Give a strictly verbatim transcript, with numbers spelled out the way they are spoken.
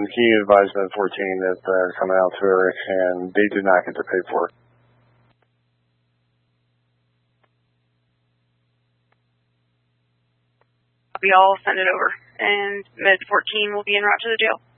he advised Med fourteen that they're coming out to her, and they did not get to pay for it. We all send it over, and Med fourteen will be en route to the jail.